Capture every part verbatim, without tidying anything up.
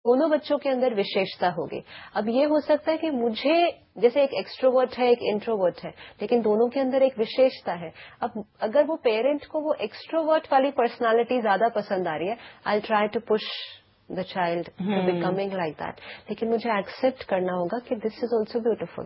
दोनों बच्चों के अंदर विशेषता होगी। अब ये हो सकता है कि मुझे जैसे एक एक्सट्रोवर्ट है, एक इंट्रोवर्ट है, लेकिन दोनों के अंदर एक विशेषता है। अब अगर वो पेरेंट को वो एक्सट्रोवर्ट वाली पर्सनालिटी ज्यादा पसंद आ रही है, I try to push the child to becoming like that, लेकिन मुझे एक्सेप्ट करना होगा कि this is also beautiful.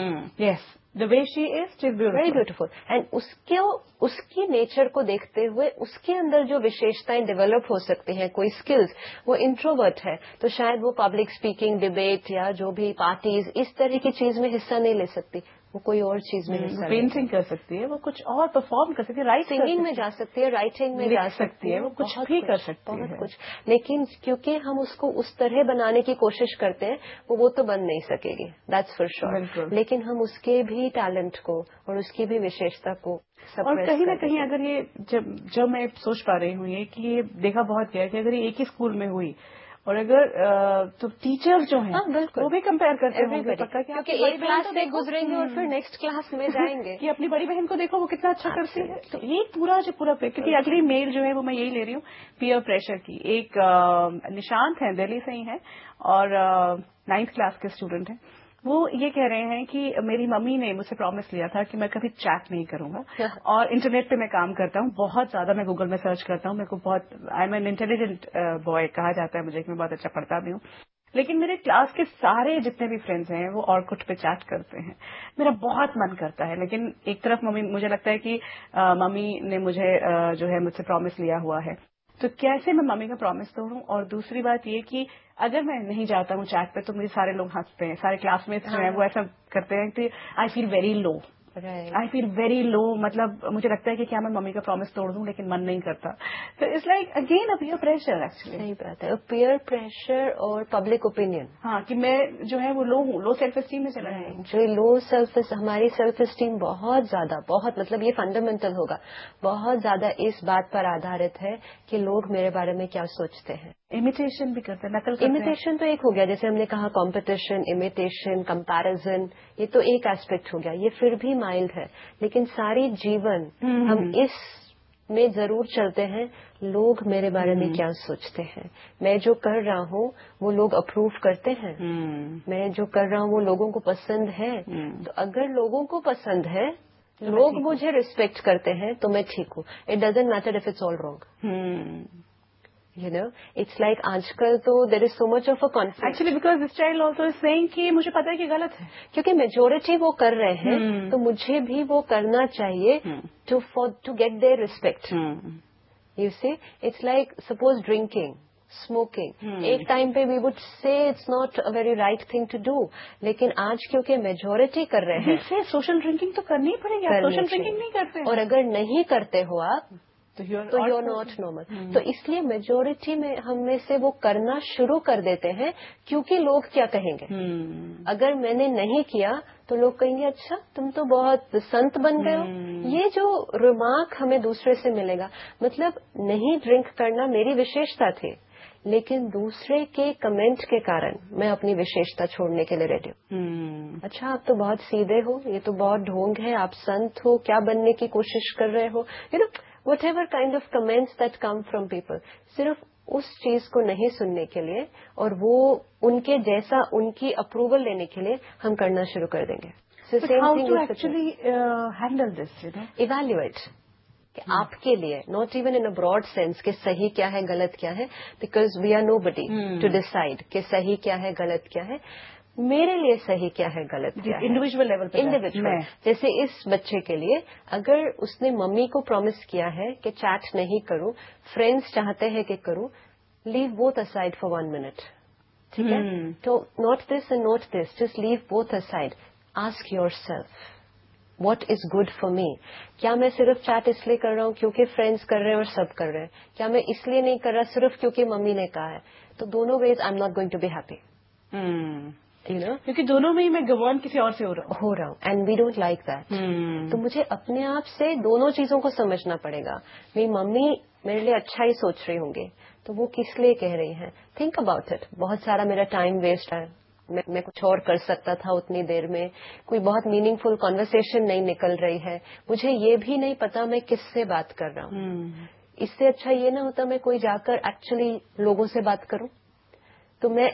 Yes, the way she is is very beautiful. And उसके उसकी नेचर को देखते हुए उसके अंदर जो विशेषताएं डेवलप हो सकती हैं, कोई स्किल्स, वो इंट्रोवर्ट है तो शायद वो पब्लिक स्पीकिंग, डिबेट या जो भी पार्टीज इस तरह की चीज में हिस्सा नहीं ले सकती, वो कोई और चीज में हिस्सा पेंटिंग कर सकती है, वो कुछ और परफॉर्म कर सकती है, राइट सिंगिंग में जा सकती है, राइटिंग में जा सकती है, वो कुछ भी कर सकती है, बहुत कुछ। लेकिन क्योंकि हम उसको उस तरह बनाने की कोशिश करते हैं, वो वो तो बन नहीं सकेगी, दैट्स फॉर श्योर। लेकिन हम उसके भी टैलेंट को और उसकी भी विशेषता को और कहीं ना कहीं अगर ये जब जब मैं सोच पा रही हूँ ये कि ये देखा बहुत गया कि अगर ये एक ही स्कूल में हुई और अगर तो टीचर जो हैं वो भी कंपेयर करते होंगे पक्का, क्योंकि एक क्लास से गुजरेंगे और फिर नेक्स्ट क्लास में जाएंगे कि अपनी बड़ी बहन को देखो वो कितना अच्छा करती है। तो ये पूरा जो पूरा क्योंकि अगली मेल जो है वो मैं यही ले रही हूँ पीयर प्रेशर की। एक निशांत है, दिल्ली से ही है और नाइन्थ क्लास के स्टूडेंट हैं। वो ये कह रहे हैं कि मेरी मम्मी ने मुझसे प्रॉमिस लिया था कि मैं कभी चैट नहीं करूंगा और इंटरनेट पे मैं काम करता हूँ बहुत ज्यादा, मैं गूगल में सर्च करता हूँ, मेरे को बहुत I am an intelligent boy कहा जाता है मुझे, मैं बहुत अच्छा पढ़ता भी हूँ, लेकिन मेरे क्लास के सारे जितने भी फ्रेंड्स हैं वो ऑर्कुट पे चैट करते हैं। मेरा बहुत मन करता है, लेकिन एक तरफ मम्मी, मुझे लगता है कि आ, मम्मी ने मुझे आ, जो है मुझसे प्रॉमिस लिया हुआ है, तो कैसे मैं मम्मी का प्रॉमिस तोड़ूं। और दूसरी बात ये कि अगर मैं नहीं जाता हूँ चैट पे तो मुझे सारे लोग हंसते हैं, सारे क्लासमेट्स जो हैं वो ऐसा करते हैं कि I feel very low, I feel very low, मतलब मुझे लगता है कि क्या मैं मम्मी का प्रॉमिस तोड़ दूं, लेकिन मन नहीं करता। तो it's like again a peer pressure actually. सही बात है, पीयर प्रेशर और पब्लिक ओपिनियन। हाँ, कि मैं जो है वो लो हूँ, लो सेल्फ स्टीम में चला है। जो लो सेल्फ, हमारी सेल्फ स्टीम बहुत ज्यादा, बहुत मतलब ये फंडामेंटल होगा, बहुत ज्यादा इस बात पर आधारित है कि लोग मेरे बारे में क्या सोचते हैं। इमिटेशन भी करते हैं, नकल करते हैं। इमिटेशन तो एक हो गया, जैसे हमने कहा कंपटीशन, इमिटेशन, कंपैरिजन, ये तो एक एस्पेक्ट हो गया, ये फिर भी माइल्ड है। लेकिन सारी जीवन हम इस में जरूर चलते हैं, लोग मेरे बारे में क्या सोचते हैं, मैं जो कर रहा हूँ वो लोग अप्रूव करते हैं, मैं जो कर रहा हूँ वो लोगों को पसंद है। तो अगर लोगों को पसंद है, लोग मुझे रिस्पेक्ट करते हैं, तो मैं ठीक हूँ। It doesn't matter if it's all wrong. You know, it's like आजकल तो there is so much of a conflict. Actually, because this child also is saying कि मुझे पता है कि गलत है, क्योंकि मेजोरिटी वो कर रहे हैं, hmm. तो मुझे भी वो करना चाहिए hmm. to for to get their respect. Hmm. You see, it's like suppose drinking, smoking. Hmm. एक टाइम पे we would say it's not a very right thing to do, लेकिन आज क्योंकि मेजोरिटी कर रहे हैं, से सोशल ड्रिंकिंग तो करनी ही पड़ेगी। आप सोशल ड्रिंकिंग नहीं करते हैं। और अगर नहीं करते हो आप तो यू आर नॉट नॉर्मल। तो इसलिए मेजोरिटी में हम में से वो करना शुरू कर देते हैं, क्योंकि लोग क्या कहेंगे। hmm. अगर मैंने नहीं किया तो लोग कहेंगे अच्छा तुम तो बहुत संत बन गए हो। hmm. ये जो रिमार्क हमें दूसरे से मिलेगा, मतलब नहीं ड्रिंक करना मेरी विशेषता थी, लेकिन दूसरे के कमेंट के कारण मैं अपनी विशेषता छोड़ने के लिए रेडी हूँ। hmm. अच्छा आप तो बहुत सीधे हो, ये तो बहुत ढोंग है, आप संत हो, क्या बनने की कोशिश कर रहे हो, you know whatever kind of comments that come from people, सिर्फ उस चीज को नहीं सुनने के लिए और वो उनके जैसा उनकी अप्रूवल लेने के लिए हम करना शुरू कर देंगे। So But how to actually uh, handle this, you know? Evaluate कि hmm. आपके लिए, not even in a broad sense कि सही क्या है गलत क्या है, because we are nobody hmm. to decide कि सही क्या है गलत क्या है, मेरे लिए सही क्या है गलत क्या है, इंडिविजुअल लेवल पे। इंडिविजुअल जैसे इस बच्चे के लिए अगर उसने मम्मी को प्रॉमिस किया है कि चैट नहीं करूं, फ्रेंड्स चाहते हैं कि करूं, leave both aside for one minute, ठीक है। तो not this and not this, just leave both aside, ask your self what is good for me. क्या मैं सिर्फ चैट इसलिए कर रहा हूं क्योंकि फ्रेंड्स कर रहे हैं और सब कर रहे हैं, क्या मैं इसलिए नहीं कर रहा सिर्फ क्योंकि मम्मी ने कहा है। तो दोनों ways I am not going to be happy, you know, क्योंकि दोनों में ही मैं गवर्न किसी और से हो रहा हो रहा हूँ and we don't like that. तो मुझे अपने आप से दोनों चीजों को समझना पड़ेगा। मेरी मम्मी मेरे लिए अच्छा ही सोच रही होंगी, तो वो किस लिए कह रही हैं, थिंक अबाउट इट। बहुत सारा मेरा टाइम वेस्ट है, मैं, मैं कुछ और कर सकता था उतनी देर में, कोई बहुत मीनिंगफुल कॉन्वर्सेशन नहीं निकल रही है, मुझे ये भी नहीं पता मैं किससे बात कर रहा हूँ। इससे अच्छा ये ना होता मैं कोई जाकर एक्चुअली लोगों से बात करूं। तो मैं